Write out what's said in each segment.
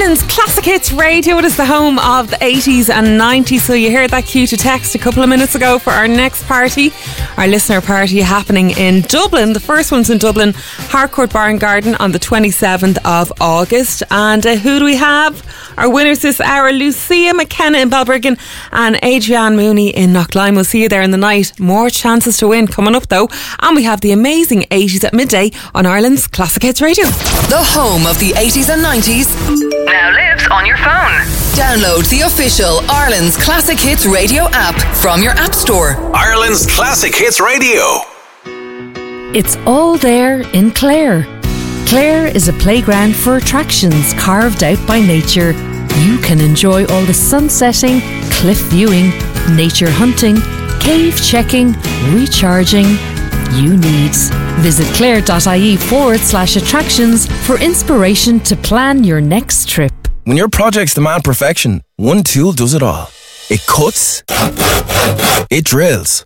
Ireland's Classic Hits Radio. It is the home of the 80s and 90s. So you heard that cue to text a couple of minutes ago for our next party, our listener party happening in Dublin. The first one's in Dublin, Harcourt Bar and Garden on the 27th of August. And who do we have? Our winners this hour, Lucia McKenna in Balbriggan and Adrienne Mooney in Knockline. We'll see you there in the night. More chances to win coming up though. And we have the amazing 80s at midday on Ireland's Classic Hits Radio. The home of the 80s and 90s now lives on your phone. Download the official Ireland's Classic Hits Radio app from your app store. Ireland's Classic Hits Radio. It's all there in Clare. Clare is a playground for attractions carved out by nature. You can enjoy all the sunsetting, cliff viewing, nature hunting, cave checking, recharging you need. Visit clare.ie/attractions for inspiration to plan your next trip. When your projects demand perfection, one tool does it all. It cuts, it drills,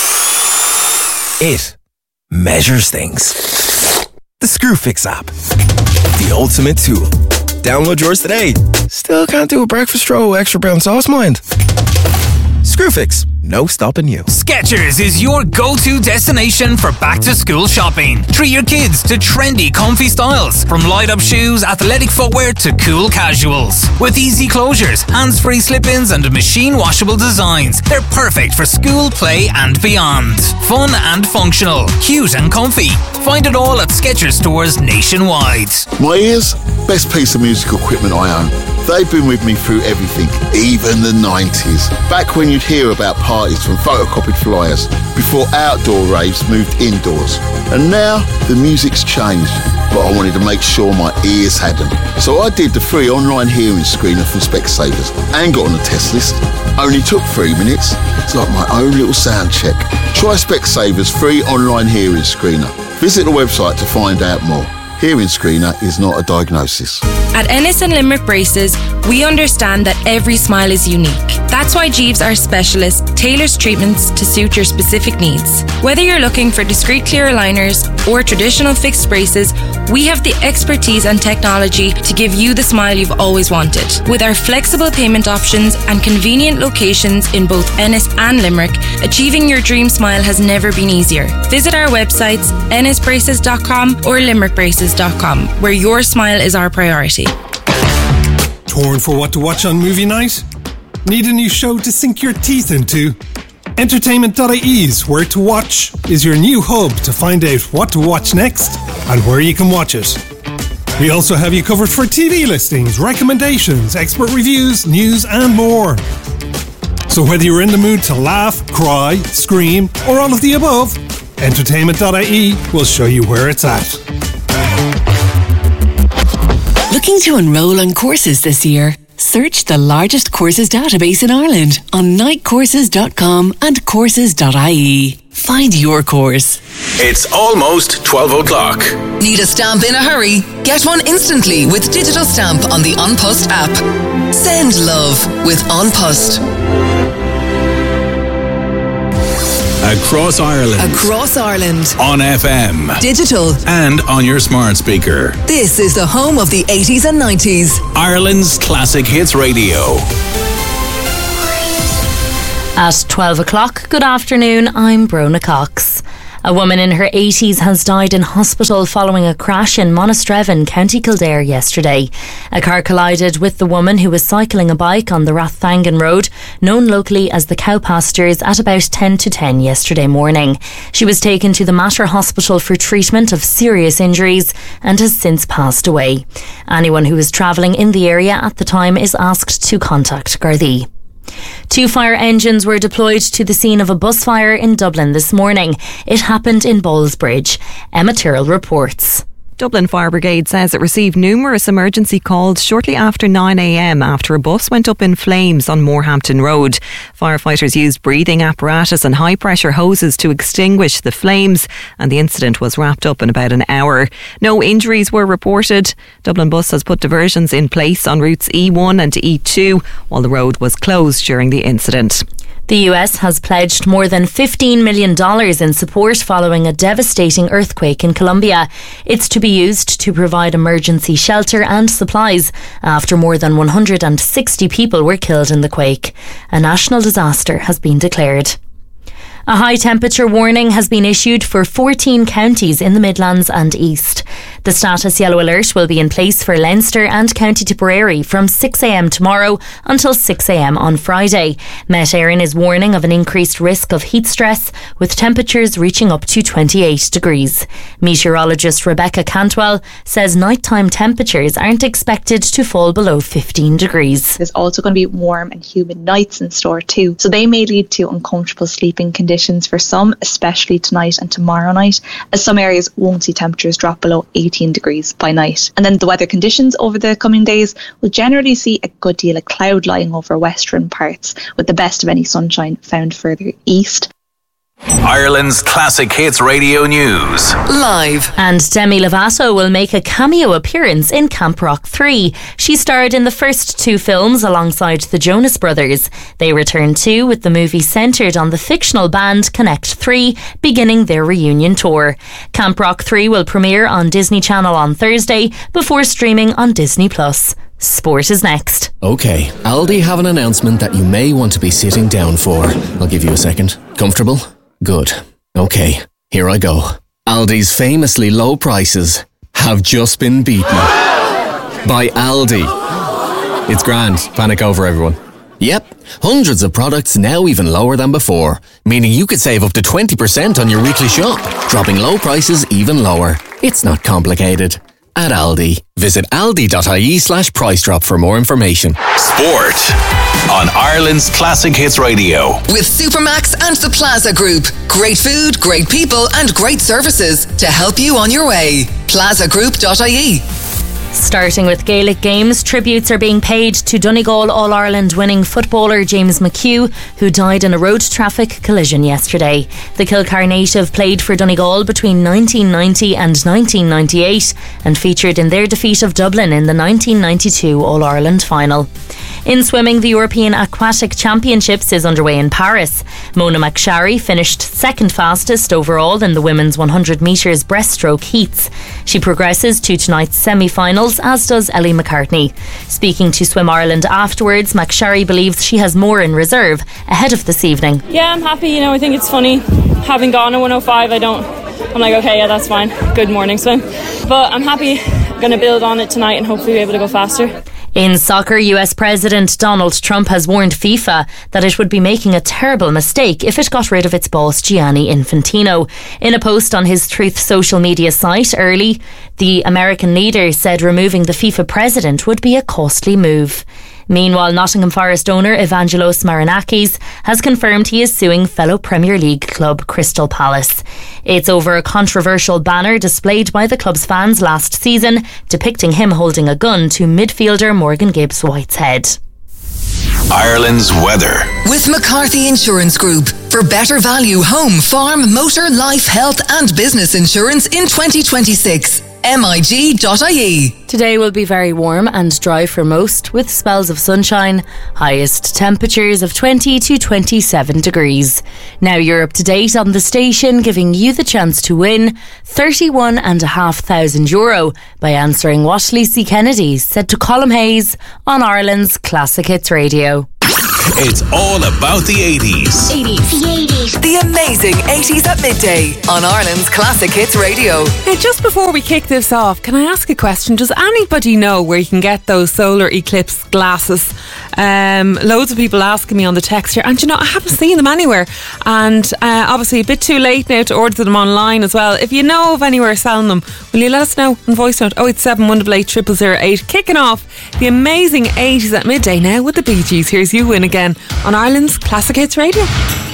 it measures things. The Screwfix app, the ultimate tool. Download yours today. Still can't do a breakfast roll, extra brown sauce, mind? Screwfix, no stopping you. Skechers is your go-to destination for back-to-school shopping. Treat your kids to trendy, comfy styles, from light-up shoes, athletic footwear to cool casuals. With easy closures, hands-free slip-ins and machine-washable designs, they're perfect for school, play and beyond. Fun and functional, cute and comfy. Find it all at Skechers stores nationwide. My ears, best piece of musical equipment I own. They've been with me through everything, even the 90s. Back when you'd hear about parties from photocopied flyers, before outdoor raves moved indoors. And now, the music's changed, but I wanted to make sure my ears had them. So I did the free online hearing screener from Specsavers and got on the test list. Only took 3 minutes. It's like my own little sound check. Try Specsavers free online hearing screener. Visit the website to find out more. Hearing screener is not a diagnosis. At Ennis and Limerick Braces, we understand that every smile is unique. That's why Jeeves, our specialist, tailors treatments to suit your specific needs. Whether you're looking for discreet clear aligners or traditional fixed braces, we have the expertise and technology to give you the smile you've always wanted. With our flexible payment options and convenient locations in both Ennis and Limerick, achieving your dream smile has never been easier. Visit our websites ennisbraces.com or limerickbraces.com, where your smile is our priority. Torn for what to watch on movie night? Need a new show to sink your teeth into? Entertainment.ie's Where to Watch is your new hub to find out what to watch next and where you can watch it. We also have you covered for TV listings, recommendations, expert reviews, news and more. So whether you're in the mood to laugh, cry, scream or all of the above, Entertainment.ie will show you where it's at. Looking to enrol on courses this year? Search the largest courses database in Ireland on nightcourses.com and courses.ie. Find your course. It's almost 12 o'clock. Need a stamp in a hurry? Get one instantly with Digital Stamp on the An Post app. Send love with An Post. Across Ireland. Across Ireland. On FM. Digital. And on your smart speaker. This is the home of the 80s and 90s. Ireland's Classic Hits Radio. At 12 o'clock, good afternoon, I'm Brona Cox. A woman in her 80s has died in hospital following a crash in Monastrevin, County Kildare yesterday. A car collided with the woman who was cycling a bike on the Rathangan Road, known locally as the Cow Pastures, at about 10 to 10 yesterday morning. She was taken to the Mater Hospital for treatment of serious injuries and has since passed away. Anyone who was travelling in the area at the time is asked to contact Gardaí. 2 fire engines were deployed to the scene of a bus fire in Dublin this morning. It happened in Bowlesbridge. Emma Tyrrell reports. Dublin Fire Brigade says it received numerous emergency calls shortly after 9 a.m. after a bus went up in flames on Moorhampton Road. Firefighters used breathing apparatus and high-pressure hoses to extinguish the flames, and the incident was wrapped up in about an hour. No injuries were reported. Dublin Bus has put diversions in place on routes E1 and E2 while the road was closed during the incident. The US has pledged more than $15 million in support following a devastating earthquake in Colombia. It's to be used to provide emergency shelter and supplies after more than 160 people were killed in the quake. A national disaster has been declared. A high temperature warning has been issued for 14 counties in the Midlands and East. The status yellow alert will be in place for Leinster and County Tipperary from 6 a.m. tomorrow until 6 a.m. on Friday. Met Éireann is warning of an increased risk of heat stress, with temperatures reaching up to 28 degrees. Meteorologist Rebecca Cantwell says nighttime temperatures aren't expected to fall below 15 degrees. There's also going to be warm and humid nights in store too, so they may lead to uncomfortable sleeping conditions for some, especially tonight and tomorrow night, as some areas won't see temperatures drop below 18 degrees by night. And then the weather conditions over the coming days will generally see a good deal of cloud lying over western parts, with the best of any sunshine found further east. Ireland's Classic Hits Radio News. Live. And Demi Lovato will make a cameo appearance in Camp Rock 3. She starred in the first two films alongside the Jonas Brothers. They return too, with the movie centred on the fictional band Connect 3 beginning their reunion tour. Camp Rock 3 will premiere on Disney Channel on Thursday before streaming on Disney+. Sport is next. Okay, Aldi have an announcement that you may want to be sitting down for. I'll give you a second. Comfortable? Good. Okay, here I go. Aldi's famously low prices have just been beaten by Aldi. It's grand. Panic over, everyone. Yep, hundreds of products now even lower than before, meaning you could save up to 20% on your weekly shop, dropping low prices even lower. It's not complicated. At Aldi. Visit aldi.ie/price drop for more information. Sport on Ireland's Classic Hits Radio. With Supermax and the Plaza Group. Great food, great people and great services to help you on your way. plazagroup.ie. Starting with Gaelic games, tributes are being paid to Donegal All-Ireland winning footballer James McHugh, who died in a road traffic collision yesterday. The Kilcar native played for Donegal between 1990 and 1998 and featured in their defeat of Dublin in the 1992 All-Ireland final. In swimming, the European Aquatic Championships is underway in Paris. Mona McSharry finished second fastest overall in the women's 100 metres breaststroke heats. She progresses to tonight's semi-finals, as does Ellie McCartney. Speaking to Swim Ireland afterwards, McSharry believes she has more in reserve ahead of this evening. Yeah, I'm happy. I think it's funny. Having gone at 105, I'm like, okay, yeah, that's fine. Good morning swim. But I'm happy. I'm going to build on it tonight and hopefully be able to go faster. In soccer, US President Donald Trump has warned FIFA that it would be making a terrible mistake if it got rid of its boss Gianni Infantino. In a post on his Truth social media site early, the American leader said removing the FIFA president would be a costly move. Meanwhile, Nottingham Forest owner Evangelos Marinakis has confirmed he is suing fellow Premier League club Crystal Palace. It's over a controversial banner displayed by the club's fans last season, depicting him holding a gun to midfielder Morgan Gibbs White's head. Ireland's weather. With McCarthy Insurance Group. For better value home, farm, motor, life, health and business insurance in 2026. MIG.ie. Today will be very warm and dry for most, with spells of sunshine, highest temperatures of 20 to 27 degrees. Now you're up to date on the station, giving you the chance to win €31,500 by answering what Lucy Kennedy said to Colm Hayes on Ireland's Classic Hits Radio. It's all about the 80s. The amazing 80s at midday on Ireland's Classic Hits Radio. Now, just before we kick this off, can I ask a question? Does anybody know where you can get those solar eclipse glasses? Loads of people asking me on the text here, and I haven't seen them anywhere. And obviously a bit too late now to order them online as well. If you know of anywhere selling them, will you let us know on voice note 087 188 0008. Kicking off the amazing 80s at midday now with the Bee Gees. Here's You Win Again on Ireland's Classic Hits Radio.